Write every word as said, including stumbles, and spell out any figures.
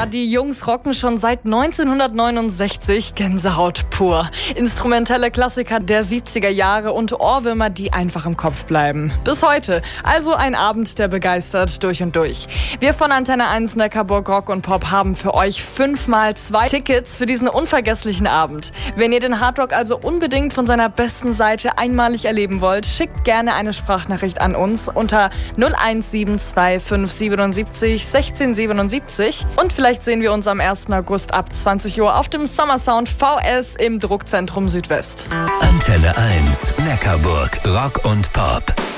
Ja, die Jungs rocken schon seit neunzehnhundertneunundsechzig, Gänsehaut pur. Instrumentelle Klassiker der siebziger Jahre und Ohrwürmer, die einfach im Kopf bleiben. Bis heute. Also ein Abend, der begeistert durch und durch. Wir von Antenne eins Neckarburg Rock und Pop haben für euch fünfmal zwei Tickets für diesen unvergesslichen Abend. Wenn ihr den Hardrock also unbedingt von seiner besten Seite einmalig erleben wollt, schickt gerne eine Sprachnachricht an uns unter null eins sieben zwei fünf siebenundsiebzig sechzehn siebenundsiebzig. Und vielleicht sehen wir uns am ersten August ab zwanzig Uhr auf dem Summer Sound V S im Druckzentrum Südwest. Antenne eins Neckarburg Rock und Pop.